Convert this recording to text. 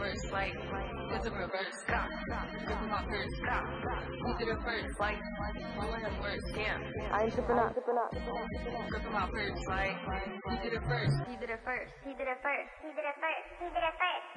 first, like, it's a reverse. Grip him out first. He did it first, like, doing him worse, yeah. I ain't tripping up. Grip him out first, like, he did it first. He did it first. He did it first. He did it first. He did it first.